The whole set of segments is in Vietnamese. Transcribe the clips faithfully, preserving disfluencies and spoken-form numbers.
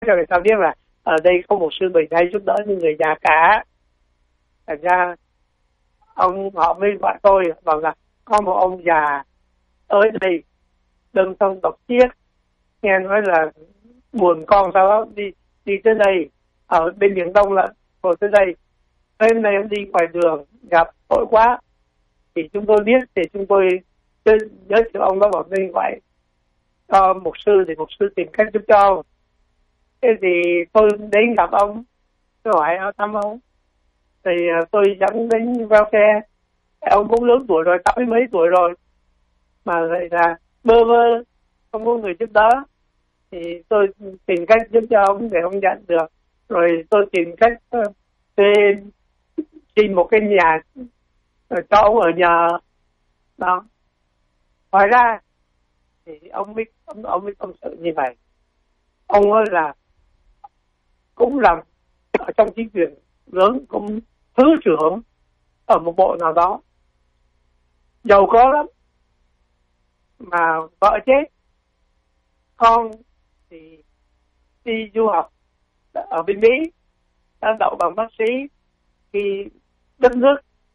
cho người ta biết là ở đây có một sư bệnh hay giúp đỡ những người già cả. Thành ra ông họ mới gọi tôi bảo là có một ông già tới đây đơn thân độc chiếc, nghe nói là buồn con sao đó, đi đi tới đây ở bên miền Đông là rồi tới đây. Hôm nay ông đi ngoài đường gặp tội quá thì chúng tôi biết, thì chúng tôi giới thiệu ông đó bảo nên gọi cho mục sư, thì mục sư tìm cách giúp cho ông. Thế thì tôi đến gặp ông, tôi hỏi thăm ông, thì tôi dẫn đến vào xe. Ông cũng lớn tuổi rồi, tám mươi mấy tuổi rồi mà lại là bơ vơ, không có người giúp đỡ. Thì tôi tìm cách giúp cho ông để ông nhận được. Rồi tôi tìm cách thuê xin một cái nhà cho ông ở nhờ đó. Ngoài ra thì ông mới ông, ông mới tâm sự như vậy. Ông ơi là cũng làm ở trong chính quyền lớn, cũng thứ trưởng ở một bộ nào đó, giàu có lắm, mà vợ chết, con thì đi du học ở bên Mỹ, đã đậu bằng bác sĩ. Khi đất nước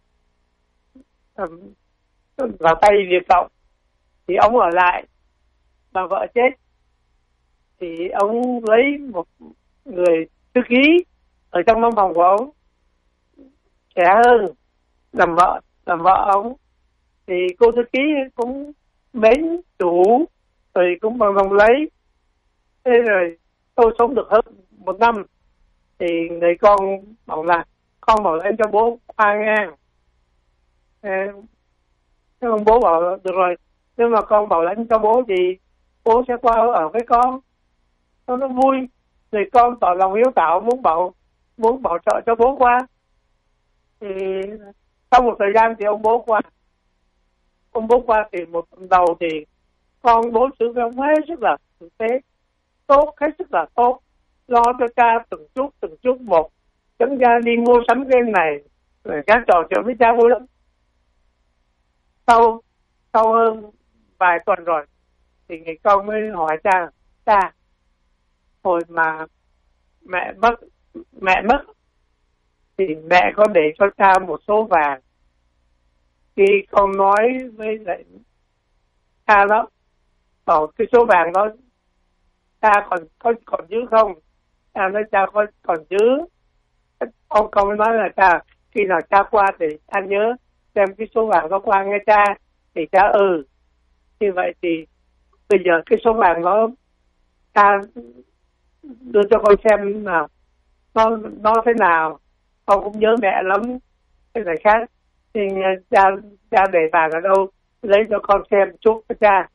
vào tay Việt Cộng thì ông ở lại, mà vợ chết thì ông lấy một người thư ký ở trong văn phòng của ông, trẻ hơn, làm vợ làm vợ ông. Thì cô thư ký cũng mến chủ, rồi cũng bằng lòng lấy. Thế rồi tôi sống được hơn một năm thì người con bảo là con bảo em cho bố qua nghe. Thế ông bố bảo được rồi, nhưng mà con bảo lãnh cho bố thì bố sẽ qua ở với con. Nó nó vui, rồi con tỏ lòng hiếu thảo muốn bảo muốn bảo trợ cho bố qua. Thì sau một thời gian thì ông bố qua. Ông bố qua thì một tuần đầu thì con bố xử với ông hết sức là thực tế, tốt, hết sức là tốt, lo cho cha từng chút từng chút một, dẫn ra đi mua sắm cái này, rồi các trò chuyện với cha vui lắm. Sau sau hơn vài tuần rồi thì người con mới hỏi cha, cha hồi mà mẹ mất mẹ mất thì mẹ có để cho cha một số vàng. Khi con nói với lại cha đó, bảo cái số vàng đó cha còn có còn giữ không? Cha nói cha có còn giữ. Ông con mới nói là cha khi nào cha qua thì cha nhớ đem cái số vàng đó qua nghe cha. Thì cha ừ. Như vậy thì bây giờ cái số vàng đó cha đưa cho con xem nào, nó nó thế nào. Con cũng nhớ mẹ lắm. Cái này khác thì cha cha để vàng ở đâu, lấy cho con xem chút với cha.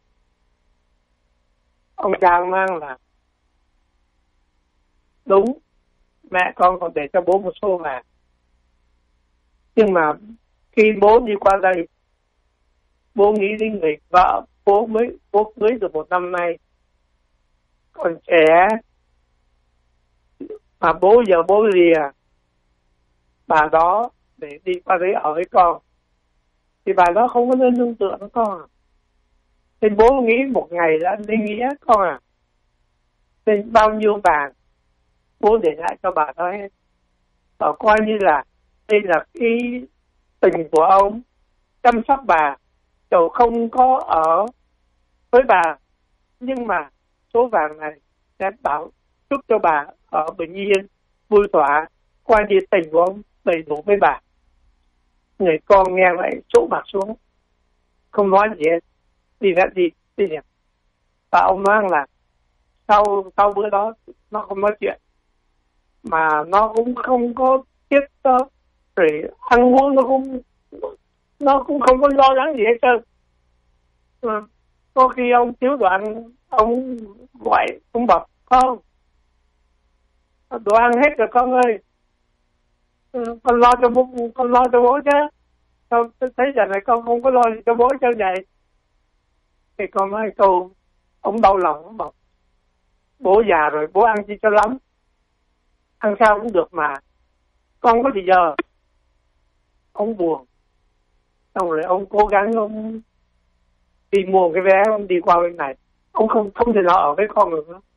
Ông cha mang là đúng, mẹ con còn để cho bố một số vàng. Nhưng mà khi bố đi qua đây, bố nghĩ đến người vợ bố mới bố cưới được một năm nay, còn trẻ, mà bố giờ bố lìa bà đó để đi qua đấy ở với con, thì bà đó không có nên nương tựa với con à. Thì bố nghĩ một ngày đã định nghĩa con à. Thì bao nhiêu vàng bố để lại cho bà đó hết. Và coi như là đây là cái tình của ông chăm sóc bà, dầu không có ở với bà, nhưng mà số vàng này sẽ bảo giúp cho bà ở bình yên, vui tỏa, coi như tình của ông đầy đủ với bà. Người con nghe vậy sụ mặt xuống, không nói gì hết, đi ra đi đi đẹp. Và ông nói là sau sau bữa đó nó không nói chuyện, mà nó cũng không có tiếp đó, rồi ăn uống nó cũng nó cũng không có lo lắng gì hết trơn. À, có khi ông thiếu đồ ăn, ông gọi ông bảo con đồ ăn hết rồi con ơi, con lo cho bố, con lo cho bố chứ. Con thấy giờ này con không có lo gì cho bố cho vậy. Thì con nói câu ông đau lòng, ông bảo bố già rồi, bố ăn chi cho lắm, ăn sao cũng được mà, con có gì giờ. Ông buồn, xong rồi ông cố gắng ông đi mua cái vé, ông đi qua bên này, ông không không thể nào ở với con được nữa.